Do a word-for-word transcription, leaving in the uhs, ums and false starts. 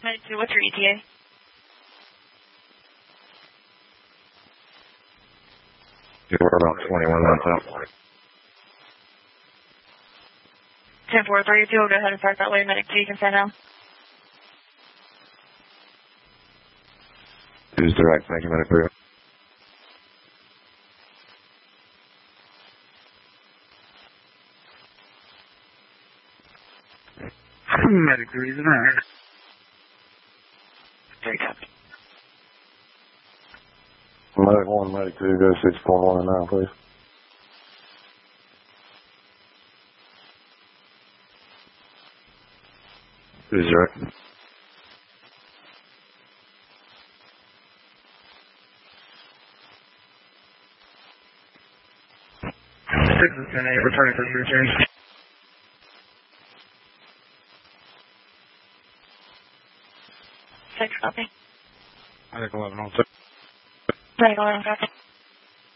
Medic two, what's your E T A? We're about twenty-one minutes out. ten four three two, go ahead and park that way. Medic two, you can send now. Who's direct? Thank you, Medic three. Medic three is around. Three copy. Medic one, Medic two, go six four one now, please. Who's direct? Six is ten eight, returning for return. Six copy. Medic eleven on six. Medic eleven copy.